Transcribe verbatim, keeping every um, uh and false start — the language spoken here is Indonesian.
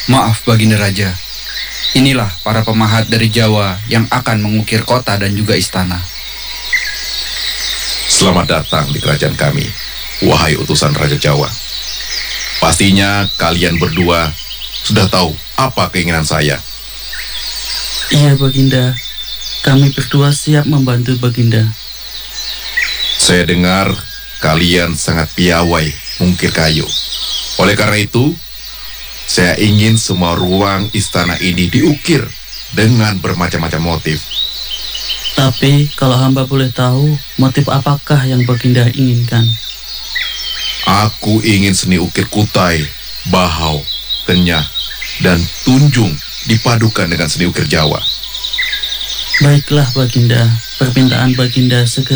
Maaf Baginda Raja, inilah para pemahat dari Jawa yang akan mengukir kota dan juga istana. Selamat datang di kerajaan kami, wahai utusan Raja Jawa. Pastinya kalian berdua sudah tahu apa keinginan saya. Iya Baginda, kami berdua siap membantu Baginda. Saya dengar kalian sangat piawai mengukir kayu. Oleh karena itu, saya ingin semua ruang istana ini diukir dengan bermacam-macam motif. Tapi kalau hamba boleh tahu, motif apakah yang Baginda inginkan? Aku ingin seni ukir kutai, bahau, kenyah, dan tunjung dipadukan dengan seni ukir Jawa. Baiklah Baginda, permintaan Baginda segera